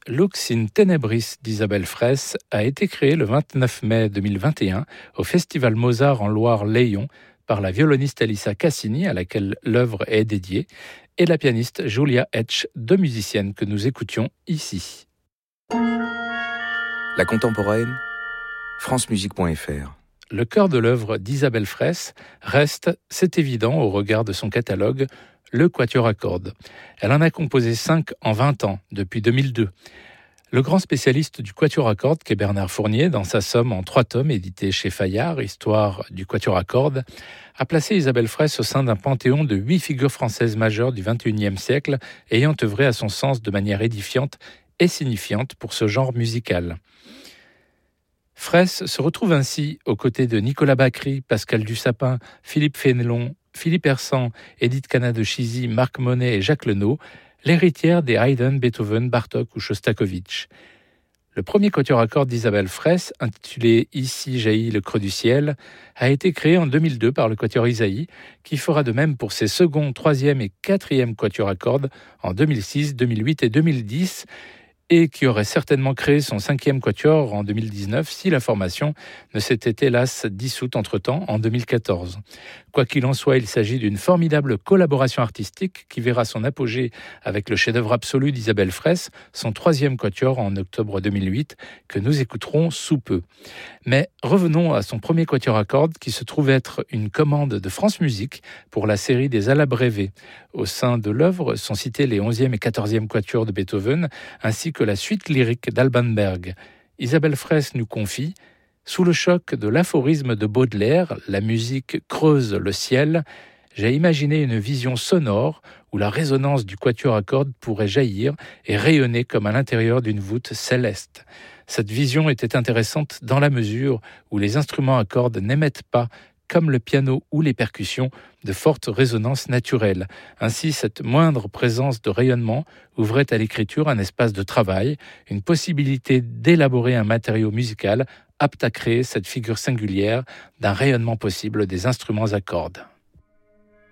Lux in Tenebris d'Isabelle Fraisse a été créé le 29 mai 2021 au Festival Mozart en Loire-Layon par la violoniste Elissa Cassini, à laquelle l'œuvre est dédiée, et la pianiste Julia Etch, deux musiciennes que nous écoutions ici. La contemporaine, francemusique.fr. Le cœur de l'œuvre d'Isabelle Fraisse reste, c'est évident au regard de son catalogue, le quatuor à cordes. Elle en a composé 5 en 20 ans, depuis 2002. Le grand spécialiste du quatuor à cordes, qu'est Bernard Fournier, dans sa somme en 3 tomes édité chez Fayard, Histoire du quatuor à cordes, a placé Isabelle Fraisse au sein d'un panthéon de 8 figures françaises majeures du XXIe siècle, ayant œuvré à son sens de manière édifiante et signifiante pour ce genre musical. Fraisse se retrouve ainsi aux côtés de Nicolas Bacri, Pascal Dussapin, Philippe Fénelon, Philippe Hersant, Édith Cana de Chizy, Marc Monet et Jacques Lenot, l'héritière des Haydn, Beethoven, Bartók ou Shostakovich. Le premier quatuor à cordes d'Isabelle Fraisse, intitulé « Ici jaillit le creux du ciel », a été créé en 2002 par le quatuor Isaïe, qui fera de même pour ses second, troisième et quatrième quatuors à cordes en 2006, 2008 et 2010, et qui aurait certainement créé son 5e quatuor en 2019 si la formation ne s'était hélas dissoute entre-temps en 2014. Quoi qu'il en soit, il s'agit d'une formidable collaboration artistique qui verra son apogée avec le chef-d'œuvre absolu d'Isabelle Fraisse, son 3e quatuor en octobre 2008, que nous écouterons sous peu. Mais revenons à son premier quatuor à cordes qui se trouve être une commande de France Musique pour la série des Alabrévé. Au sein de l'œuvre sont cités les 11e et 14e quatuors de Beethoven, ainsi que la suite lyrique d'Alban Berg. Isabelle Fraisse nous confie: sous le choc de l'aphorisme de Baudelaire, la musique creuse le ciel, j'ai imaginé une vision sonore où la résonance du quatuor à cordes pourrait jaillir et rayonner comme à l'intérieur d'une voûte céleste. Cette vision était intéressante dans la mesure où les instruments à cordes n'émettent pas, comme le piano ou les percussions, de fortes résonances naturelles. Ainsi, cette moindre présence de rayonnement ouvrait à l'écriture un espace de travail, une possibilité d'élaborer un matériau musical apte à créer cette figure singulière d'un rayonnement possible des instruments à cordes.